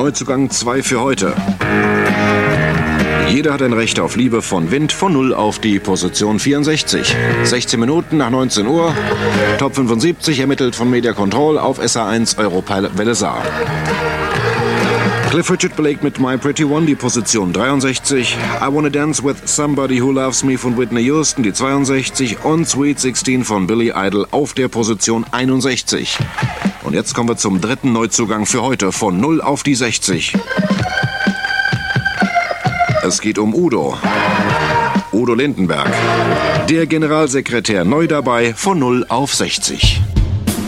Neuzugang 2 für heute. Jeder hat ein Recht auf Liebe von Wind von 0 auf die Position 64. 16 Minuten nach 19 Uhr. Top 75 ermittelt von Media Control auf SA1 Europilot Welle Saar. Cliff Richard belegt mit My Pretty One die Position 63. I Wanna Dance with Somebody Who Loves Me von Whitney Houston die 62 und Sweet 16 von Billy Idol auf der Position 61. Und jetzt kommen wir zum dritten Neuzugang für heute von 0 auf die 60. Es geht um Udo. Udo Lindenberg. Der Generalsekretär neu dabei von 0 auf 60.